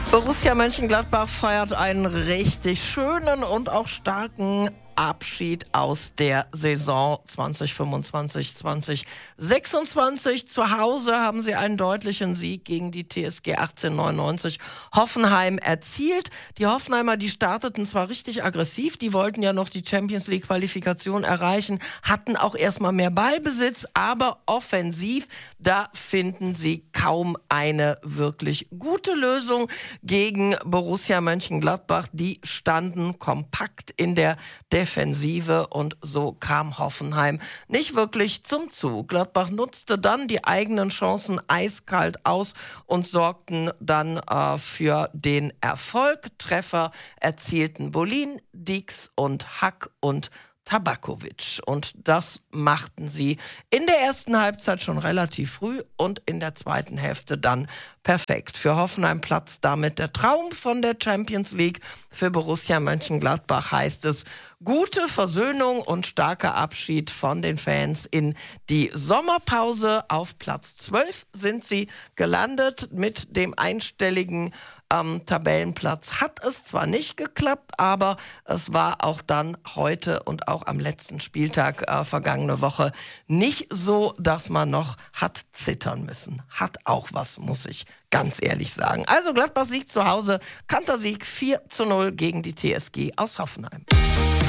Borussia Mönchengladbach feiert einen richtig schönen und auch starken Abschied aus der Saison 2025, 2026. Zu Hause haben sie einen deutlichen Sieg gegen die TSG 1899 Hoffenheim erzielt. Die Hoffenheimer, die starteten zwar richtig aggressiv, die wollten ja noch die Champions League Qualifikation erreichen, hatten auch erstmal mehr Ballbesitz, aber offensiv, da finden sie kaum eine wirklich gute Lösung gegen Borussia Mönchengladbach. Die standen kompakt in der Defensive und so kam Hoffenheim nicht wirklich zum Zug. Gladbach nutzte dann die eigenen Chancen eiskalt aus und sorgten dann für den Erfolg. Treffer erzielten Bolin, Dix und Hack und Tabakovic. Und das machten sie in der ersten Halbzeit schon relativ früh und in der zweiten Hälfte dann perfekt. Für Hoffenheim platzt damit der Traum von der Champions League. Für Borussia Mönchengladbach heißt es gute Versöhnung und starker Abschied von den Fans in die Sommerpause. Auf Platz 12 sind sie gelandet mit dem einstelligen Tabellenplatz. Hat es zwar nicht geklappt, aber es war auch dann heute und auch am letzten Spieltag vergangene Woche nicht so, dass man noch hat zittern müssen. Hat auch was, muss ich ganz ehrlich sagen. Also Gladbach Sieg zu Hause, Kantersieg 4:0 gegen die TSG aus Hoffenheim.